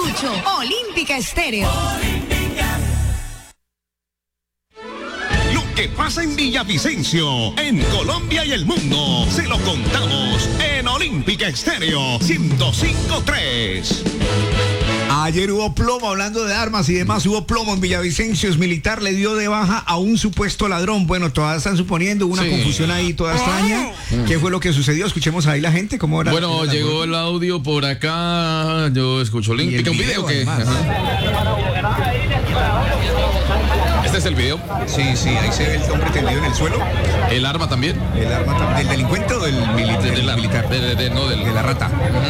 escucho Olímpica Estéreo. Lo que pasa en Villavicencio, en Colombia y el mundo, se lo contamos en Olímpica Estéreo 105.3. Ayer hubo plomo, hablando de armas y demás, hubo plomo en Villavicencio. El militar le dio de baja a un supuesto ladrón. Bueno, todas están suponiendo, una confusión ahí toda extraña. ¿Qué fue lo que sucedió? Escuchemos ahí la gente, ¿cómo era? Bueno, llegó el audio por acá, yo escucho Olímpica, un video que... ¿Este es el video? Sí, ahí se ve el hombre tendido en el suelo. ¿El arma también? ¿El arma también? ¿Del delincuente o del militar? De la rata.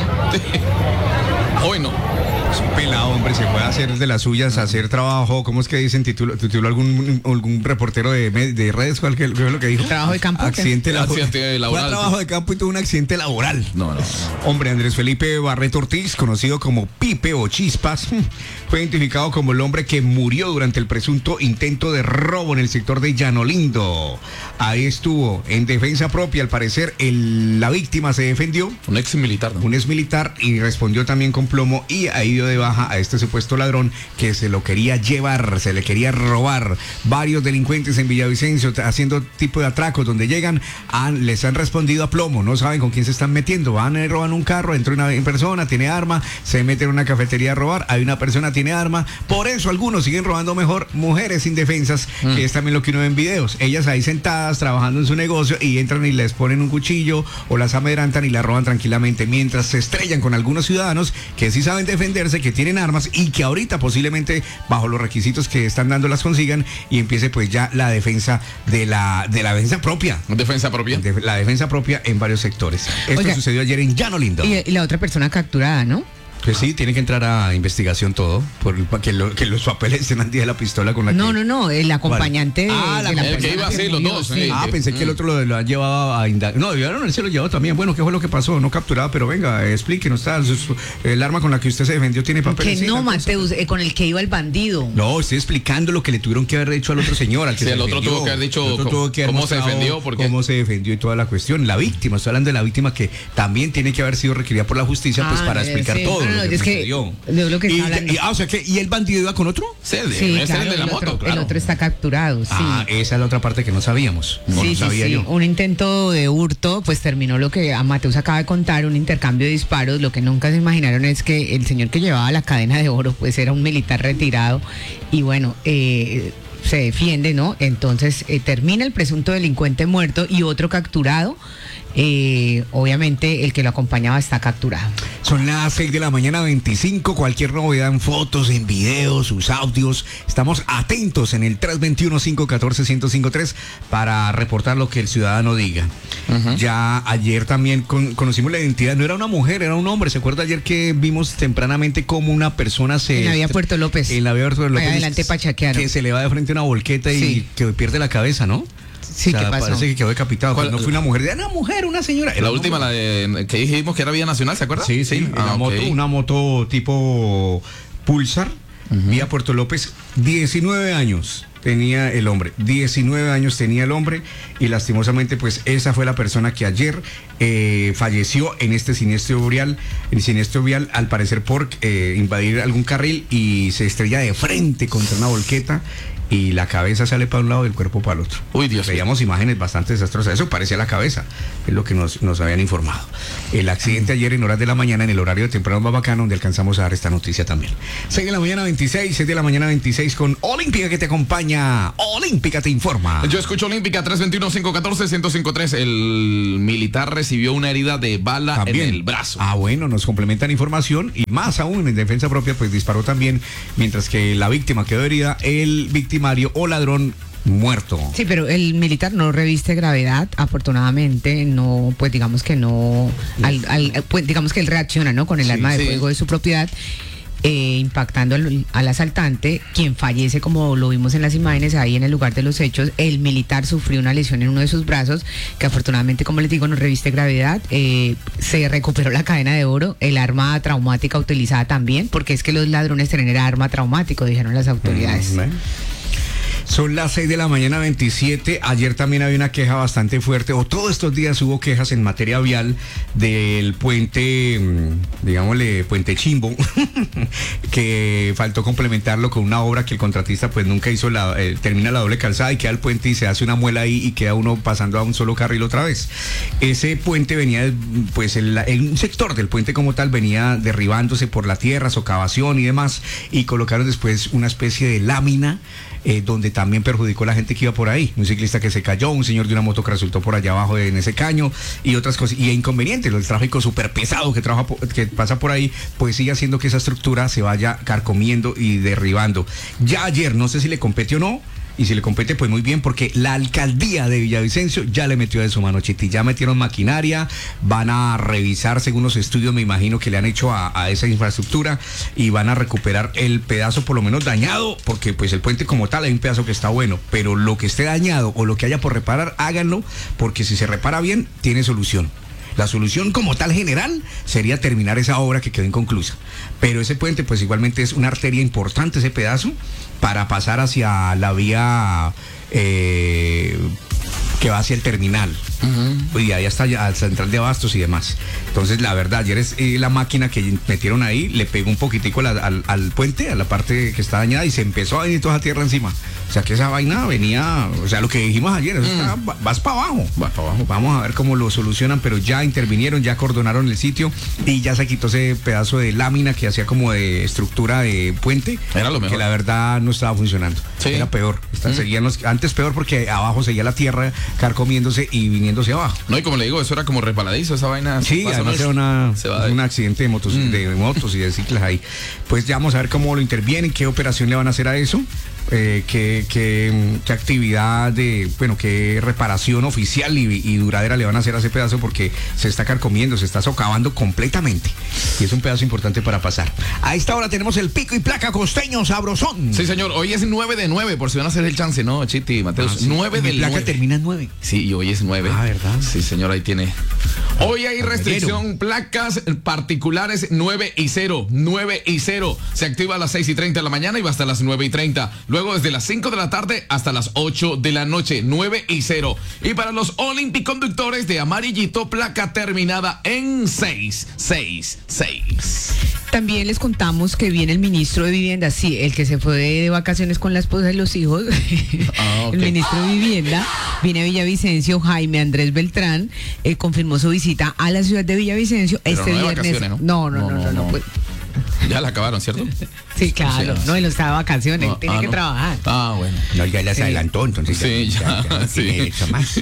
Bueno. Es un pelado, hombre, se puede hacer de las suyas, hacer trabajo. ¿Cómo es que dicen? ¿Tituló algún reportero de redes? ¿Cuál es lo que dijo? ¿Trabajo de campo? Accidente laboral. Fue a trabajo de campo y tuvo un accidente laboral. No. Hombre, Andrés Felipe Barreto Ortiz, conocido como Pipe o Chispas, fue identificado como el hombre que murió durante el presunto intento de robo en el sector de Llanolindo. Ahí estuvo, en defensa propia, al parecer, la víctima se defendió. Un ex militar, ¿no? Un ex militar, y respondió también con plomo, y ahí dio de baja a este supuesto ladrón que se lo quería llevar, se le quería robar. Varios delincuentes en Villavicencio haciendo tipo de atracos donde llegan, les han respondido a plomo, no saben con quién se están metiendo, van y roban un carro, entra una persona, tiene arma, se mete en una cafetería a robar, hay una persona, tiene arma, por eso algunos siguen robando mejor mujeres indefensas, que es también lo que uno ve en videos, ellas ahí sentadas trabajando en su negocio y entran y les ponen un cuchillo o las amedrantan y la roban tranquilamente, mientras se estrellan con algunos ciudadanos que sí saben defenderse, que tienen armas y que ahorita posiblemente bajo los requisitos que están dando las consigan y empiece pues ya la defensa de la defensa propia. ¿Defensa propia? La defensa propia en varios sectores. Esto sucedió ayer en Llanolindo. Y la otra persona capturada, ¿no? Pues sí, tiene que entrar a investigación todo, que los papeles estén antes de la pistola con la No, el acompañante. El que iba así, los dos. Sí. Pensé que el otro lo han llevado a indagar. No, él se lo llevó también. Bueno, ¿qué fue lo que pasó? No capturado, pero venga, explíquenos. El arma con la que usted se defendió tiene papeles. Que no, Mateus, con el que iba el bandido. No, estoy explicando lo que le tuvieron que haber hecho al otro señor, al que sí, el otro tuvo que haber dicho cómo se defendió. Cómo se defendió y toda la cuestión. La víctima, estoy hablando de la víctima que también tiene que haber sido requerida por la justicia pues para explicar todo lo que sucedió. Lo que está hablando. O sea, ¿y el bandido iba con otro? Sí, claro, el de la moto, claro. El otro está capturado, sí. Esa es la otra parte que no sabíamos. No sabía yo. Un intento de hurto, pues terminó lo que a Mateus acaba de contar, un intercambio de disparos. Lo que nunca se imaginaron es que el señor que llevaba la cadena de oro, pues era un militar retirado. Y bueno, se defiende, ¿no? Entonces termina el presunto delincuente muerto y otro capturado. Obviamente el que lo acompañaba está capturado. Son las 6 de la mañana 25, cualquier novedad en fotos, en videos, sus audios, estamos atentos en el 321-514-1053 para reportar lo que el ciudadano diga. Ya ayer también conocimos la identidad, no era una mujer, era un hombre. ¿Se acuerda ayer que vimos tempranamente cómo una persona en la vía Puerto López? En la vía Puerto López. Adelante Pachaquearo. Que se le va de frente una volqueta y que pierde la cabeza, ¿no? Sí, ¿qué pasó? Parece que quedó decapitado. No fue una mujer, una señora. La última, la que dijimos que era vía nacional, ¿se acuerda? Sí. Una moto tipo Pulsar, vía Puerto López. 19 años tenía el hombre. 19 años tenía el hombre y lastimosamente pues esa fue la persona que ayer falleció en este siniestro vial, al parecer por invadir algún carril y se estrella de frente contra una volqueta. Y la cabeza sale para un lado y el cuerpo para el otro. Uy, Dios. Veíamos imágenes bastante desastrosas. Eso parecía la cabeza, es lo que nos habían informado. El accidente ayer en horas de la mañana, en el horario de temprano Babacano, donde alcanzamos a dar esta noticia también. 6 de la mañana 26, 6 de la mañana 26 con Olímpica que te acompaña. Olímpica te informa. Yo escucho Olímpica 321-514-1053. El militar recibió una herida de bala también en el brazo. Bueno, nos complementan información y más aún en defensa propia, pues disparó también, mientras que la víctima quedó herida, el victimario o ladrón muerto. Sí, pero el militar no reviste gravedad, afortunadamente, no, pues digamos que no, pues digamos que él reacciona, ¿no? Con el arma de fuego de su propiedad, impactando al asaltante, quien fallece, como lo vimos en las imágenes ahí en el lugar de los hechos. El militar sufrió una lesión en uno de sus brazos, que afortunadamente, como les digo, no reviste gravedad. Se recuperó la cadena de oro, el arma traumática utilizada también, porque es que los ladrones tienen arma traumático, dijeron las autoridades. Son las 6 de la mañana 27. Ayer también había una queja bastante fuerte, o todos estos días hubo quejas en materia vial del puente, digámosle, Puente Chimbo, que faltó complementarlo con una obra que el contratista pues nunca hizo, termina la doble calzada y queda el puente y se hace una muela ahí y queda uno pasando a un solo carril otra vez. Ese puente venía, pues un sector del puente como tal venía derribándose por la tierra, socavación y demás, y colocaron después una especie de lámina donde también perjudicó a la gente que iba por ahí. Un ciclista que se cayó, un señor de una moto que resultó por allá abajo en ese caño y otras cosas. Y inconvenientes, el tráfico súper pesado que pasa por ahí, pues sigue haciendo que esa estructura se vaya carcomiendo y derribando. Ya ayer, no sé si le compete o no, y si le compete, pues muy bien, porque la alcaldía de Villavicencio ya le metió de su mano, Chiti. Ya metieron maquinaria, van a revisar según los estudios, me imagino, que le han hecho a esa infraestructura, y van a recuperar el pedazo por lo menos dañado, porque pues el puente como tal hay un pedazo que está bueno, pero lo que esté dañado o lo que haya por reparar, háganlo, porque si se repara bien, tiene solución. La solución como tal general sería terminar esa obra que quedó inconclusa. Pero ese puente pues igualmente es una arteria importante, ese pedazo, para pasar hacia la vía que va hacia el terminal. Y ahí hasta allá, al central de abastos y demás. Entonces la verdad, ayer la máquina que metieron ahí le pegó un poquitico al puente, a la parte que está dañada, y se empezó a venir toda la tierra encima. O sea que esa vaina venía, o sea, lo que dijimos ayer, eso está, vas para abajo. Vamos a ver cómo lo solucionan, pero ya intervinieron, ya acordonaron el sitio y ya se quitó ese pedazo de lámina que hacía como de estructura de puente. Era lo mejor. Que la verdad no estaba funcionando. Sí. Era peor. Antes peor porque abajo seguía la tierra carcomiéndose y viniéndose abajo. No, y como le digo, eso era como resbaladizo, esa vaina. Sí, además era un accidente de motos y de ciclas ahí. Pues ya vamos a ver cómo lo intervienen, qué operación le van a hacer a eso. Qué actividad qué reparación oficial y duradera le van a hacer a ese pedazo, porque se está carcomiendo, se está socavando completamente y es un pedazo importante para pasar. A esta hora tenemos el pico y placa costeño sabrosón. Sí, señor, hoy es 9 de 9, por si van a hacer el chance, ¿no, Chiti, Mateus? Sí. 9 de 9. La placa termina en 9. Sí, y hoy es 9. Ah, ¿verdad? Sí, señor, ahí tiene. Hoy hay restricción, placas particulares 9 y 0. 9 y 0. Se activa a las 6:30 de la mañana y va hasta las 9:30. Luego desde las 5 de la tarde hasta las 8 de la noche, 9 y 0. Y para los Olympic conductores de amarillito, placa terminada en 666. También les contamos que viene el ministro de Vivienda, sí, el que se fue de vacaciones con la esposa y los hijos. Okay. El ministro de Vivienda viene a Villavicencio, Jaime Andrés Beltrán, confirmó su visita a la ciudad de Villavicencio. Pero este no viernes. No. Pues, ya la acabaron, ¿cierto? Sí, claro. No, él estaba de vacaciones, tiene que trabajar. Ah, bueno. No, ya las adelantó, entonces. Sí, ya tiene hecho más.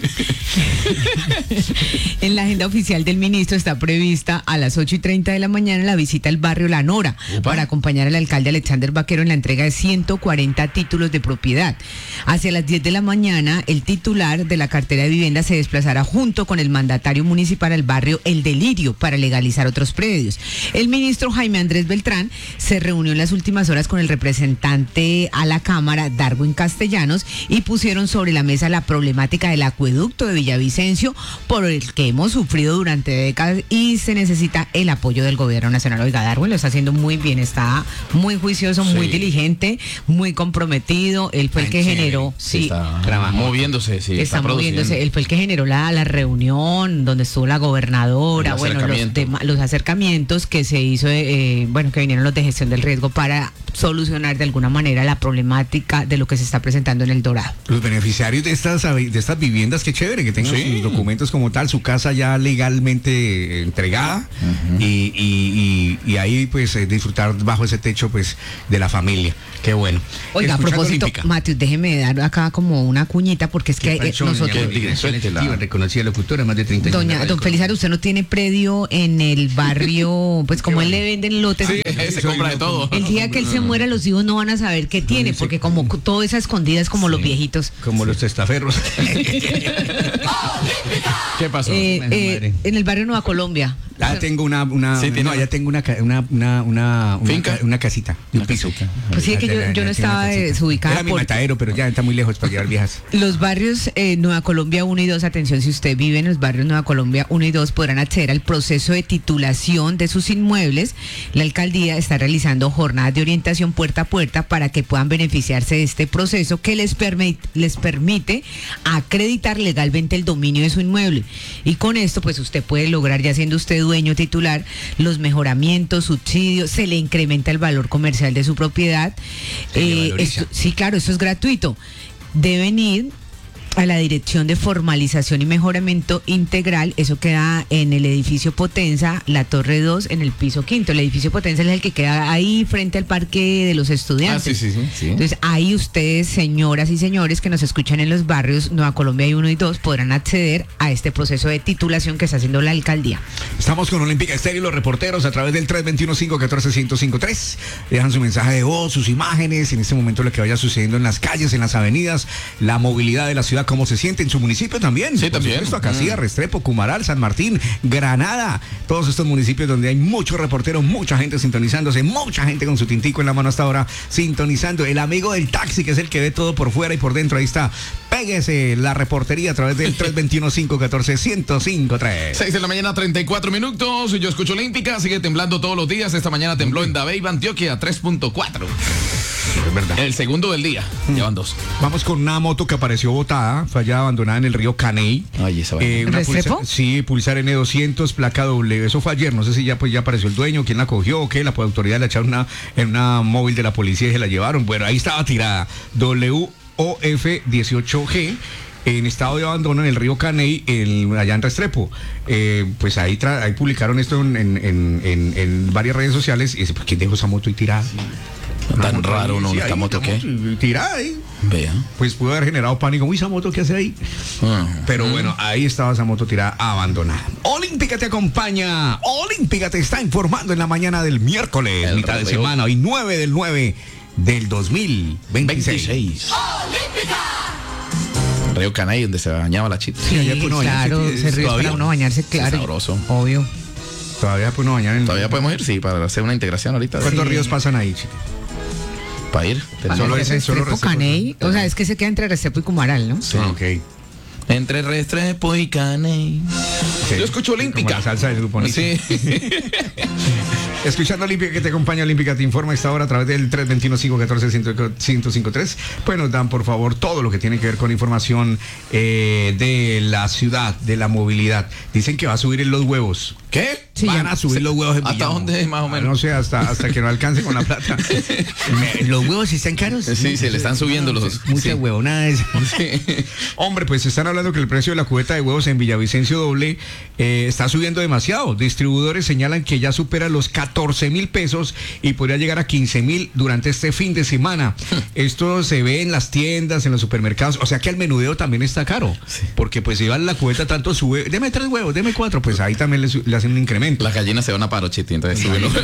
En la agenda oficial del ministro está prevista a las 8:30 de la mañana la visita al barrio La Nora para acompañar al alcalde Alexander Vaquero en la entrega de 140 títulos de propiedad. Hacia las 10 de la mañana, el titular de la cartera de vivienda se desplazará junto con el mandatario municipal al barrio El Delirio para legalizar otros predios. El ministro Jaime Andrés Beltrán se reunió en las últimas horas con el representante a la Cámara, Darwin Castellanos, y pusieron sobre la mesa la problemática del acueducto de Villavicencio, por el que hemos sufrido durante décadas y se necesita el apoyo del gobierno nacional. Oiga, Darwin lo está haciendo muy bien, está muy juicioso, muy diligente, muy comprometido. Él fue el que generó, está moviéndose, está moviéndose. Él fue el que generó la reunión donde estuvo la gobernadora, los acercamientos que se hizo, que vinieron los de gestión del riesgo para solucionar de alguna manera la problemática de lo que se está presentando en El Dorado. Los beneficiarios de estas viviendas, qué chévere, que tengan sus documentos como tal, su casa ya legalmente entregada, y ahí pues disfrutar bajo ese techo pues de la familia. Qué bueno. Oiga, a propósito, Mateus, déjeme dar acá como una cuñita, porque es que nosotros... Reconocida locutora, más de 30 años. Don Felizardo, usted no tiene predio en el barrio, pues como él le venden lotes. Sí, se compra de todo. El día que él se muera, los hijos no van a saber qué tiene, porque como todo es a escondidas, como los viejitos. Como los testaferros. ¿Qué pasó? En el barrio Nueva Colombia. Tengo una ¿finca? Una casita, un piso. Pues sí, es que yo no estaba desubicada. Era mi matadero, pero ya está muy lejos para llevar viejas. Los barrios Nueva Colombia 1 y 2, atención, si usted vive en los barrios Nueva Colombia 1 y 2, podrán acceder al proceso de titulación de sus inmuebles. La alcaldía alcaldía está realizando jornadas de orientación puerta a puerta para que puedan beneficiarse de este proceso que les permite acreditar legalmente el dominio de su inmueble. Y con esto, pues usted puede lograr, ya siendo usted dueño titular, los mejoramientos, subsidios, se le incrementa el valor comercial de su propiedad. Sí, claro, esto es gratuito. Deben ir a la Dirección de Formalización y Mejoramiento Integral, eso queda en el edificio Potenza, la Torre 2, en el piso 5. El edificio Potenza es el que queda ahí frente al Parque de los Estudiantes. Sí. Entonces, ahí ustedes, señoras y señores que nos escuchan en los barrios Nueva Colombia 1 y 2, podrán acceder a este proceso de titulación que está haciendo la alcaldía. Estamos con Olímpica Estéreo, los reporteros, a través del 321-514-1053. Dejan su mensaje de voz, sus imágenes, en este momento lo que vaya sucediendo en las calles, en las avenidas, la movilidad de la ciudad, cómo se siente en su municipio también. Sí, también. Supuesto, Acacía, Restrepo, Cumaral, San Martín, Granada, todos estos municipios donde hay muchos reporteros, mucha gente sintonizándose, mucha gente con su tintico en la mano hasta ahora sintonizando. El amigo del taxi, que es el que ve todo por fuera y por dentro, ahí está. Péguese la reportería a través del 321-514-1053. 6 de la mañana, 34 minutos. Yo escucho Olímpica, sigue temblando todos los días. Esta mañana tembló en Dabeiba, Antioquia, 3.4. Es verdad. El segundo del día. Llevan 2. Vamos con una moto que apareció botada, fue allá abandonada en el río Caney. Ay, esa vaina. ¿Restrepo? Pulsar N200, placa W. Eso fue ayer, no sé si ya apareció el dueño, quién la cogió o qué. La autoridad la echaron en una móvil de la policía y se la llevaron. Bueno, ahí estaba tirada. WOF18G. En estado de abandono en el río Caney, allá en Restrepo. Pues ahí publicaron esto en varias redes sociales. Y dice, ¿quién dejó esa moto ahí tirada? Tan raro, ¿no? ¿Esta moto qué? Tirada ahí. Vea. Pues pudo haber generado pánico. Uy, esa moto, ¿qué hace ahí? Pero bueno, ahí estaba esa moto tirada, abandonada. Olímpica te acompaña. Olímpica te está informando en la mañana del miércoles, mitad de semana, hoy 9 del 9 del 2026. ¡Olímpica! Río Caney, donde se bañaba la chita. Sí, claro, se ríe para uno bañarse, claro. Sabroso. Obvio. Todavía podemos bañar en... Todavía podemos ir, sí, para hacer una integración ahorita. ¿Cuántos ríos pasan ahí, chico? Para ir. Solo Restrepo, Caney. O sea, es que se queda entre Restrepo y Cumaral, ¿no? Sí. Ok. Entre Restrepo y Caney. Sí. Yo escucho Olímpica. Como la salsa del grupo. Sí. Escuchando Olímpica, que te acompaña. Olímpica te informa a esta hora a través del 321-514-1053. Pues nos dan, por favor, todo lo que tiene que ver con información de la ciudad, de la movilidad. Dicen que va a subir en los huevos. ¿Qué? Sí, van a subir los huevos en ¿Hasta Villamo. dónde más o menos? No sé, hasta que no alcance con la plata. ¿Los huevos están caros? Sí, se le están subiendo los... Mucha huevonada de eso. Sí. Hombre, pues están hablando que el precio de la cubeta de huevos en Villavicencio Doble está subiendo demasiado. Distribuidores señalan que ya supera los 14,000 pesos y podría llegar a 15,000 durante este fin de semana. Esto se ve en las tiendas, en los supermercados. O sea que el menudeo también está caro. Sí. Porque pues si vale la cubeta tanto sube, deme 3 huevos, deme 4, pues ahí también le hacen un incremento. Las gallinas se van a paro, Chiti, entonces suben los...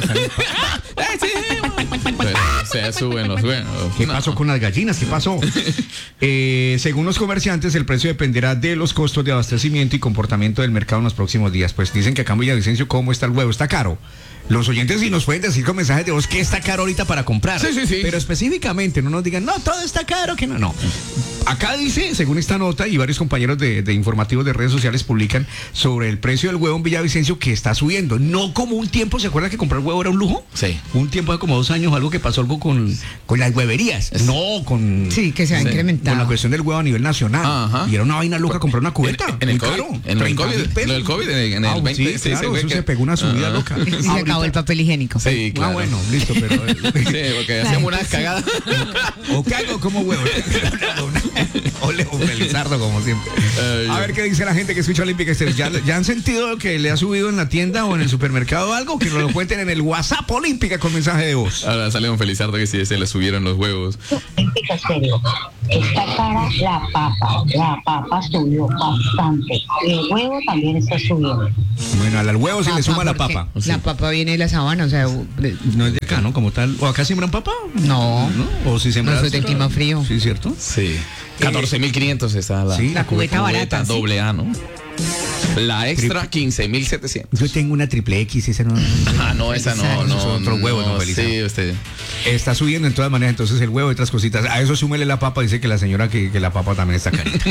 Se suben los huevos. ¿Qué pasó con las gallinas? ¿Qué pasó? Según los comerciantes, el precio dependerá de los costos de abastecimiento y comportamiento del mercado en los próximos días. Pues dicen que acá en Villavicencio, ¿cómo está el huevo? ¿Está caro? Los oyentes sí nos pueden decir con mensajes de voz qué está caro ahorita para comprar. Sí. Pero específicamente no nos digan, no, todo está caro, que no. Acá dice, según esta nota, y varios compañeros de informativos de redes sociales publican sobre el precio del huevo en Villavicencio que está subiendo. No como un tiempo, ¿se acuerda que comprar huevo era un lujo? Sí. Un tiempo de como 2 años, algo que pasó algo con las hueverías. No, con... Sí, que se ha incrementado. Con la cuestión del huevo a nivel nacional. Ajá. Y era una vaina loca comprar una cubeta. En el COVID. En el COVID. En el 20. Sí, claro, eso se pegó una subida loca. Y se acabó el papel higiénico. Sí, claro. Ah, bueno, listo, pero... Sí, porque hacíamos unas cagadas. O qué hago como huevo. Ole, Felizardo, como siempre. A ver qué dice la gente que escucha Olímpica Estéreo. ¿Ya han sentido que le ha subido en la tienda o en el supermercado algo? Que nos lo cuenten en el WhatsApp Olímpica con mensaje de voz. Ahora sale un Felizardo que sí se le subieron los huevos. Olímpica Estéreo. Está cara la papa. La papa subió bastante. El huevo también está subiendo. Bueno, al huevo se le suma la porque papa. La papa viene de la sabana, o sea... No es de acá, ¿no? Como tal. ¿O acá siembran papa? No. ¿O si siembran? No, soy del clima frío. Sí, ¿cierto? Sí. 14,500 está la cubeta barata. Doble A, ¿no? La extra, 15,700. Yo tengo una triple X, esa no. Ah, no, esa no. Esos son otros huevos, no, sí, Está subiendo en todas maneras, entonces el huevo y otras cositas. A eso súmele la papa, dice que la señora que la papa también está carita.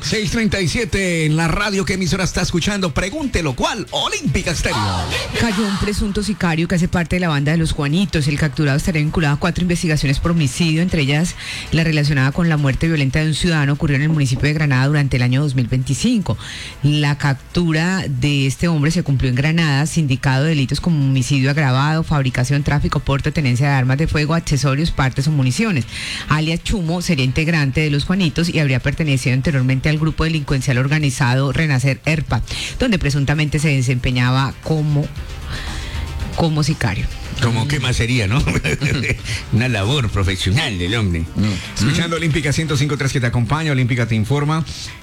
6:37 en la radio, ¿qué emisora está escuchando? Pregúntelo, ¿cuál? Olímpica Estéreo. Cayó un presunto sicario que hace parte de la banda de los Juanitos. El capturado estaría vinculado a 4 investigaciones por homicidio, entre ellas la relacionada con la muerte violenta de un ciudadano ocurrió en el municipio de Granada durante el año 2025. La captura de este hombre se cumplió en Granada, sindicado de delitos como homicidio agravado, fabricación, tráfico, porte, tenencia de armas de fuego, accesorios, partes o municiones. Alias Chumo sería integrante de los Juanitos y habría pertenecido anteriormente al grupo delincuencial organizado Renacer ERPA, donde presuntamente se desempeñaba como sicario. Como qué más sería, ¿no? Una labor profesional del hombre. Escuchando Olímpica 105.3 que te acompaña, Olímpica te informa.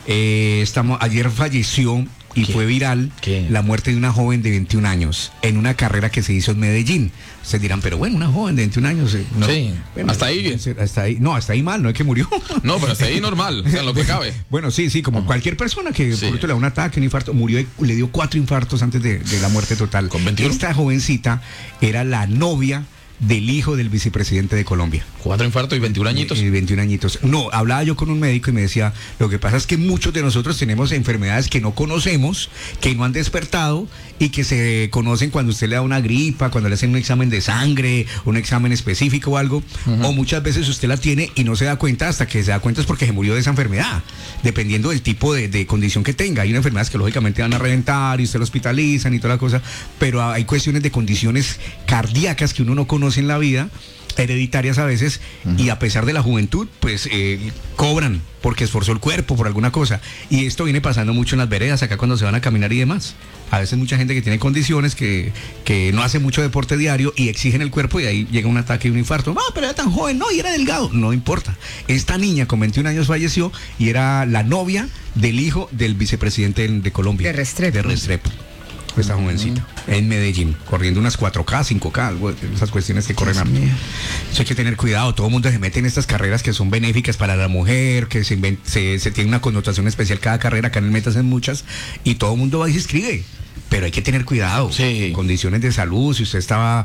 Ayer falleció y fue viral la muerte de una joven de 21 años en una carrera que se hizo en Medellín. Se dirán, pero bueno, una joven de 21 años. No, sí, bueno, hasta ahí bien. Hasta ahí mal, no es que murió. No, pero hasta ahí normal, o sea, lo que cabe. Bueno, sí, como cualquier persona que le da un ataque, un infarto, murió y le dio 4 infartos antes de la muerte total. Con 21. Esta jovencita era la novia del hijo del vicepresidente de Colombia. 4 infartos y 21 añitos. 21 añitos. No, hablaba yo con un médico y me decía, lo que pasa es que muchos de nosotros tenemos enfermedades que no conocemos, que no han despertado y que se conocen cuando usted le da una gripa, cuando le hacen un examen de sangre, un examen específico o algo, o muchas veces usted la tiene y no se da cuenta, hasta que se da cuenta es porque se murió de esa enfermedad, dependiendo del tipo de condición que tenga. Hay una enfermedad que lógicamente van a reventar y usted lo hospitalizan y toda la cosa, pero hay cuestiones de condiciones cardíacas que uno no conoce en la vida, hereditarias a veces, y a pesar de la juventud, pues cobran porque esforzó el cuerpo por alguna cosa. Y esto viene pasando mucho en las veredas, acá cuando se van a caminar y demás. A veces mucha gente que tiene condiciones, que no hace mucho deporte diario y exigen el cuerpo y ahí llega un ataque y un infarto. No, pero era tan joven, no, y era delgado. No importa. Esta niña con 21 años falleció y era la novia del hijo del vicepresidente de Colombia. De Restrepo. Esta jovencita, en Medellín, corriendo unas 4K, 5K, algo, esas cuestiones que corren. Eso hay que tener cuidado, todo el mundo se mete en estas carreras que son benéficas para la mujer, que se tiene una connotación especial cada carrera, acá en el Metas en muchas, y todo el mundo va y se inscribe. Pero hay que tener cuidado, condiciones de salud, si usted estaba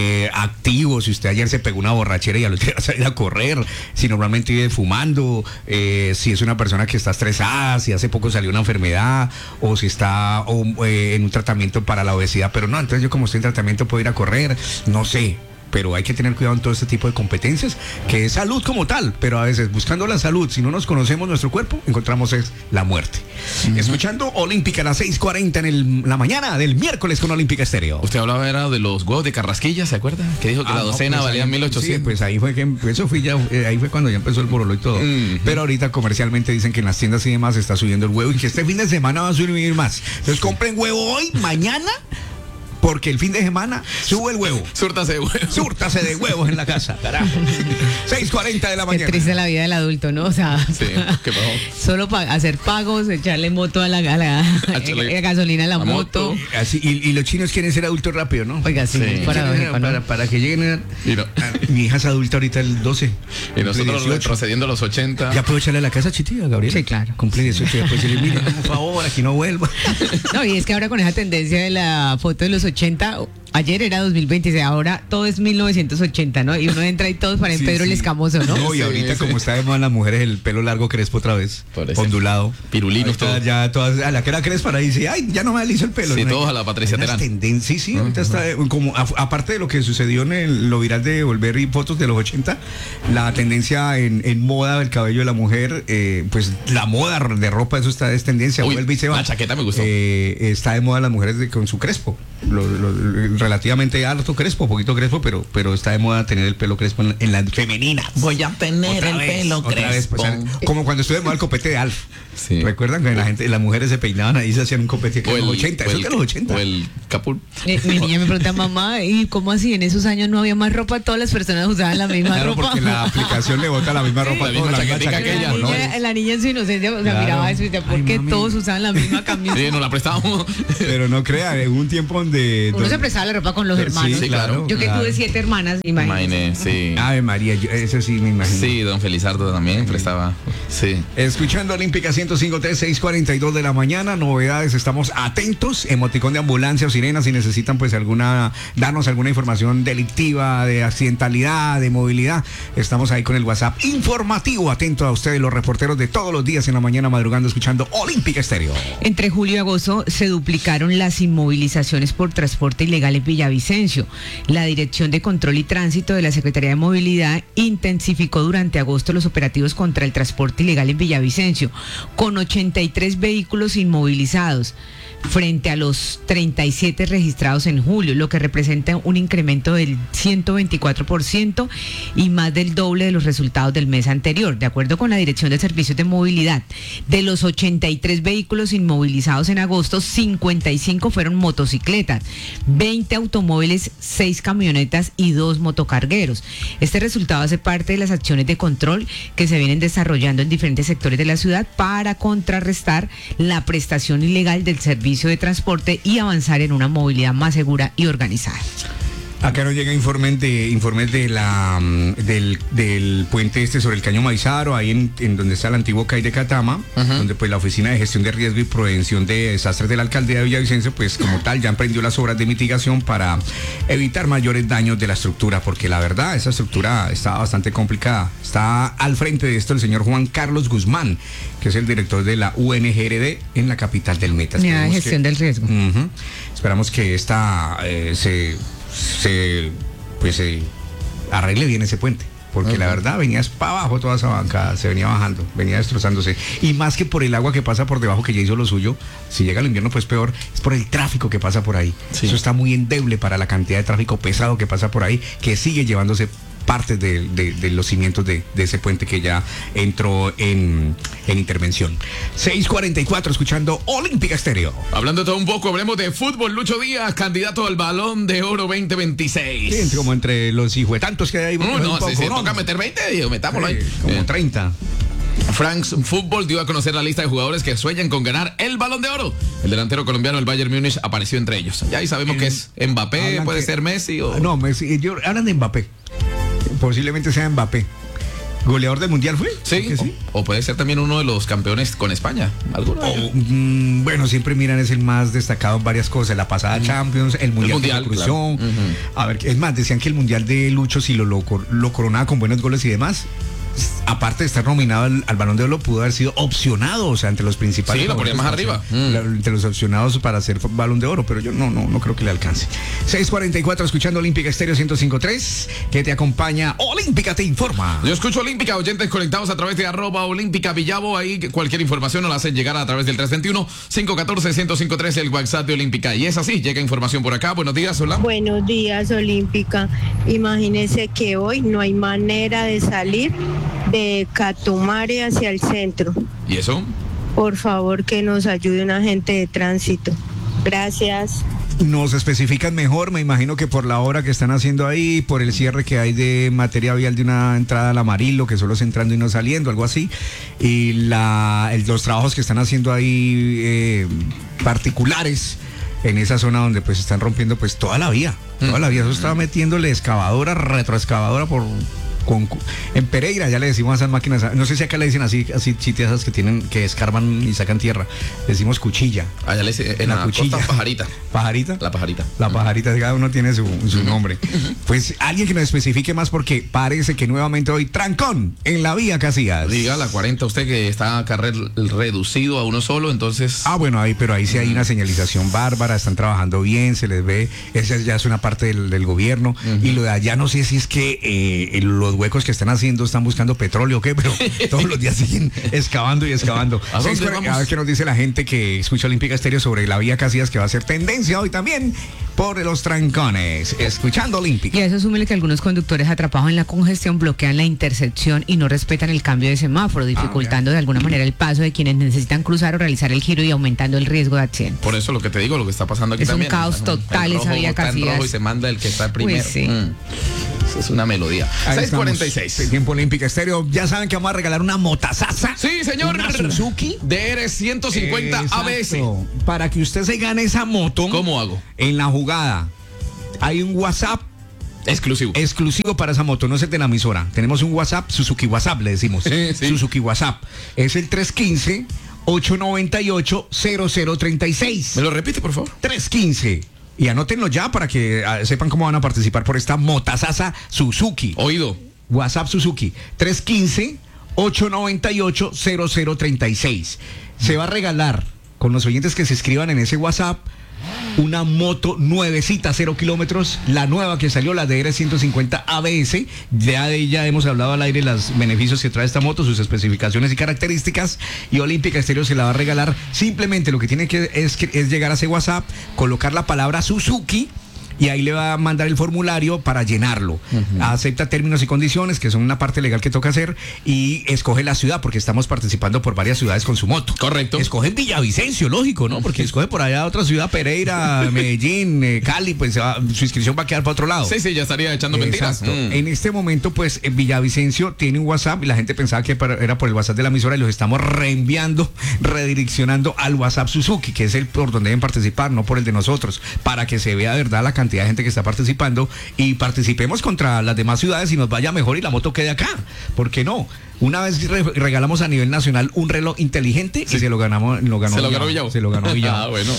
activo, si usted ayer se pegó una borrachera y al otro día va a salir a correr, si normalmente vive fumando, si es una persona que está estresada, si hace poco salió una enfermedad, o si está en un tratamiento para la obesidad, pero no, entonces yo como estoy en tratamiento puedo ir a correr, no sé. Pero hay que tener cuidado en todo este tipo de competencias, que es salud como tal, pero a veces buscando la salud, si no nos conocemos nuestro cuerpo, encontramos es la muerte. Escuchando Olímpica a las 6:40 en la mañana del miércoles con Olímpica Estéreo. Usted hablaba era de los huevos de Carrasquilla, ¿se acuerda? Que dijo que la docena pues valía 1.800. Sí, pues ahí fue ahí fue cuando ya empezó el borolo y todo. Pero ahorita comercialmente dicen que en las tiendas y demás está subiendo el huevo y que este fin de semana va a subir más. Entonces compren huevo hoy, mañana, porque el fin de semana sube el huevo. Súrtase de huevos. Súrtase de huevos en la casa, carajo. 6:40 de la mañana. Qué triste la vida del adulto, ¿no? O sea, sí, ¿qué pasó? Solo para hacer pagos, echarle moto a la gasolina a la moto. Así, y los chinos quieren ser adultos rápido, ¿no? Oiga, sí. Para que lleguen mi hija es adulta ahorita el 12. Y nosotros retrocediendo a los 80. ¿Ya puedo echarle a la casa, Chitía, Gabriel? Sí, claro. Cumple 18, ya puedo decirle, mire, por favor, aquí no vuelva. No, y es que ahora con esa tendencia de la foto de los 80, ayer era 2026, ahora todo es 1980, ¿no? Y uno entra y todos parecen Pedro el Escamoso, ¿no? No, y ahorita como está de moda las mujeres, el pelo largo crespo otra vez, ondulado. Pirulinos, todo. Ya todas, a la que era crespa dice, ay, ya no me aliso el pelo. Sí, ¿no? todos a la Patricia Terán. Sí, ahorita está, como aparte de lo que sucedió en lo viral de volver y fotos de los 80, la tendencia en moda del cabello de la mujer, pues la moda de ropa, eso está es tendencia. Uy, vuelve y se va. La chaqueta me gustó. Está de moda las mujeres con su crespo. Relativamente alto crespo, poquito crespo, pero está de moda tener el pelo crespo en las femeninas. Voy a tener pelo crespo. Pues, como cuando estuve de moda el copete de Alf. Sí. ¿Recuerdan que las mujeres se peinaban ahí y se hacían un copete de los 80? Eso es de los 80. O el capul. Mi niña me pregunta, mamá, ¿y cómo así? En esos años no había más ropa, todas las personas usaban la misma ropa. Porque la aplicación le bota la misma ropa. La misma chaquetica aquella, ¿no? La niña en su inocencia, o sea, miraba eso y decía, ¿por qué todos usaban la misma camisa? Sí, nos la prestábamos. Pero no crea, hubo un tiempo donde donde... Uno se prestaba la ropa con los hermanos. Sí, claro. Yo que tuve 7 hermanas, imagínate. Sí. Ave María, eso sí me imagino. Sí, don Felizardo también prestaba. Sí. Escuchando Olímpica 105.3, 6:42 de la mañana, novedades, estamos atentos, emoticón de ambulancia o sirena, si necesitan pues darnos alguna información delictiva, de accidentalidad, de movilidad, estamos ahí con el WhatsApp informativo, atento a ustedes, los reporteros de todos los días en la mañana madrugando, escuchando Olímpica Estéreo. Entre julio y agosto se duplicaron las inmovilizaciones por transporte ilegal en Villavicencio. La Dirección de Control y Tránsito de la Secretaría de Movilidad intensificó durante agosto los operativos contra el transporte ilegal en Villavicencio, con 83 vehículos inmovilizados frente a los 37 registrados en julio, lo que representa un incremento del 124% y más del doble de los resultados del mes anterior. De acuerdo con la Dirección de Servicios de Movilidad, de los 83 vehículos inmovilizados en agosto, 55 fueron motocicletas, 20 automóviles, 6 camionetas y 2 motocargueros. Este resultado hace parte de las acciones de control que se vienen desarrollando en diferentes sectores de la ciudad para contrarrestar la prestación ilegal del servicio de transporte y avanzar en una movilidad más segura y organizada. Acá nos llega informes del puente sobre el Caño Maizaro, ahí en donde está el antiguo CAI de Catama, donde pues la Oficina de Gestión de Riesgo y Prevención de Desastres de la Alcaldía de Villavicencio, pues como tal ya emprendió las obras de mitigación para evitar mayores daños de la estructura, porque la verdad esa estructura está bastante complicada. Está al frente de esto el señor Juan Carlos Guzmán, que es el director de la UNGRD en la capital del Meta. Gestión del riesgo. Esperamos que esta se arregle bien ese puente, porque la verdad venías para abajo toda esa bancada, se venía bajando, venía destrozándose, y más que por el agua que pasa por debajo, que ya hizo lo suyo, si llega el invierno pues peor, es por el tráfico que pasa por ahí. Eso está muy endeble para la cantidad de tráfico pesado que pasa por ahí, que sigue llevándose partes de los cimientos de ese puente que ya entró en intervención. 6:44, escuchando Olímpica Estéreo. Hablando todo un poco, hablemos de fútbol. Lucho Díaz, candidato al Balón de Oro 2026. Sí, como entre los hijuetantos que hay. Toca meter 20, metámoslo ahí. Como 30. France Football dio a conocer la lista de jugadores que sueñan con ganar el Balón de Oro. El delantero colombiano del Bayern Múnich apareció entre ellos. Ya ahí sabemos que es Mbappé, puede ser Messi o... No, Messi, hablan de Mbappé. Posiblemente sea Mbappé. ¿Goleador del Mundial fue? Sí, o puede ser también uno de los campeones con España. Bueno, siempre miran, es el más destacado en varias cosas. La pasada Champions, el Mundial que cruzó. Claro. A ver, es más, decían que el Mundial de Lucho, si lo coronaba con buenos goles y demás, aparte de estar nominado al Balón de Oro, pudo haber sido opcionado, o sea, entre los principales. Sí, lo ponía más arriba. Entre los opcionados para ser Balón de Oro, pero yo no creo que le alcance. 6:44, escuchando Olímpica Estéreo 105.3, que te acompaña. Olímpica te informa. Yo escucho Olímpica, oyentes conectados a través de @Olímpica Villavo, ahí cualquier información nos la hacen llegar a través del 321-514-1053, el WhatsApp de Olímpica. Y es así, llega información por acá. Buenos días, hola. Buenos días, Olímpica. Imagínese que hoy no hay manera de salir de Catumare hacia el centro. ¿Y eso? Por favor, que nos ayude un agente de tránsito. Gracias. Nos especifican mejor, me imagino que por la obra que están haciendo ahí, por el cierre que hay de materia vial de una entrada al Amarillo, que solo es entrando y no saliendo, algo así, y los trabajos que están haciendo ahí particulares en esa zona donde pues están rompiendo pues toda la vía, eso estaba metiéndole excavadora, retroexcavadora en Pereira ya le decimos a esas máquinas, no sé si acá le dicen así chitiazas que escarban y sacan tierra, le decimos cuchilla. Allá le dicen en la cuchilla. Pajarita. ¿Pajarita? La pajarita. La pajarita, cada uno tiene su nombre. Pues alguien que nos especifique más, porque parece que nuevamente hoy trancón en la vía Casillas. Diga la 40, usted que está carril reducido a uno solo, entonces... Bueno, pero ahí sí hay una señalización bárbara, están trabajando bien, se les ve, esa ya es una parte del gobierno, y lo de allá no sé si es que los huecos que están haciendo están buscando petróleo o qué, pero todos los días siguen excavando y excavando. A ver qué nos dice la gente que escucha Olímpica Estéreo sobre la vía Casillas, que va a ser tendencia hoy también por los trancones. Escuchando Olímpica. Y a eso súmele que algunos conductores atrapados en la congestión bloquean la intersección y no respetan el cambio de semáforo, dificultando de alguna manera el paso de quienes necesitan cruzar o realizar el giro y aumentando el riesgo de accidente. Por eso lo que te digo, lo que está pasando aquí también. Es un caos total esa vía Casillas. Y se manda el que está primero. Pues sí. Es una melodía. 6:46. Tiempo Olímpica Estéreo. Ya saben que vamos a regalar una motazaza. Sí, señor. Una Suzuki DR 150 ABS. Para que usted se gane esa moto. ¿Cómo hago? En la jugada hay un WhatsApp exclusivo para esa moto, no es el de la emisora. Tenemos un WhatsApp, Suzuki WhatsApp, le decimos. Sí. Suzuki WhatsApp. Es el 315-898-0036. ¿Me lo repite, por favor? 315. Y anótenlo ya para que sepan cómo van a participar por esta motazaza Suzuki. Oído. WhatsApp Suzuki. 315-898-0036. Se va a regalar con los oyentes que se escriban en ese WhatsApp una moto nuevecita, 0 kilómetros, la nueva que salió, la DR 150 ABS. Ya de ella hemos hablado al aire los beneficios que trae esta moto, sus especificaciones y características, y Olímpica Estéreo se la va a regalar. Simplemente lo que tiene que es llegar a ese WhatsApp, colocar la palabra Suzuki, y ahí le va a mandar el formulario para llenarlo. Acepta términos y condiciones, que son una parte legal que toca hacer, y escoge la ciudad, porque estamos participando por varias ciudades con su moto. Correcto. Escoge Villavicencio, lógico, ¿no? Porque escoge por allá otra ciudad, Pereira, Medellín, Cali, pues su inscripción va a quedar para otro lado. Sí, ya estaría echando mentiras. En este momento, pues, Villavicencio tiene un WhatsApp, y la gente pensaba que era por el WhatsApp de la emisora, y los estamos reenviando, redireccionando al WhatsApp Suzuki, que es el por donde deben participar, no por el de nosotros, para que se vea de verdad la cantidad de gente que está participando, y participemos contra las demás ciudades y nos vaya mejor y la moto quede acá. ¿Por qué no? Una vez regalamos a nivel nacional un reloj inteligente, y se lo ganó Villavo. Se lo ganó Villavo. Bueno.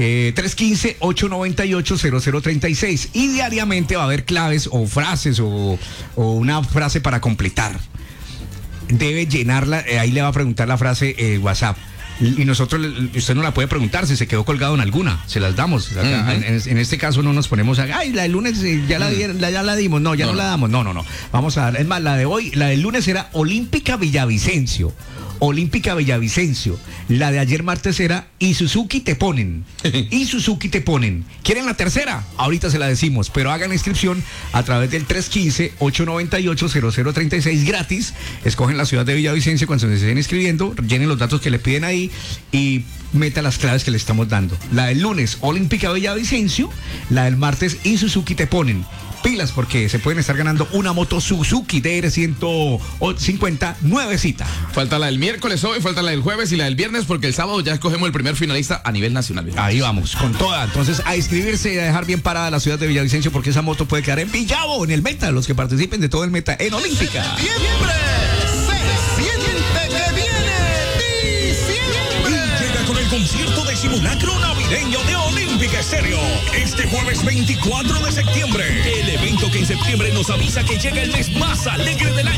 315-898-0036. Y diariamente va a haber claves o frases o una frase para completar. Debe llenarla, ahí le va a preguntar la frase WhatsApp. Y nosotros, usted no la puede preguntar si se quedó colgado en alguna, se las damos. En este caso no nos ponemos a, ay, la del lunes ya la dimos, no la damos, no. Vamos a dar, es más, la de hoy, la del lunes era Olímpica Villavicencio. La de ayer martes era Y Suzuki te ponen. ¿Quieren la tercera? Ahorita se la decimos, pero hagan inscripción a través del 315-898-0036 gratis. Escogen la ciudad de Villavicencio cuando se estén inscribiendo, llenen los datos que le piden ahí y meta las claves que le estamos dando. La del lunes, Olímpica Villavicencio. La del martes, Y Suzuki te ponen. Pilas, porque se pueden estar ganando una moto Suzuki DR 150 nuevecita. Falta la del miércoles hoy, falta la del jueves y la del viernes, porque el sábado ya escogemos el primer finalista a nivel nacional. Ahí vamos, con toda. Entonces, a inscribirse y a dejar bien parada la ciudad de Villavicencio, porque esa moto puede quedar en Villavo, en el Meta, los que participen de todo el Meta en Olímpica. ¡Diciembre! ¡Se siente que viene diciembre! Y llega con el concierto de simulacro navideño de Olímpica Estéreo. Este jueves 24 de septiembre. El evento que en septiembre nos avisa que llega el mes más alegre del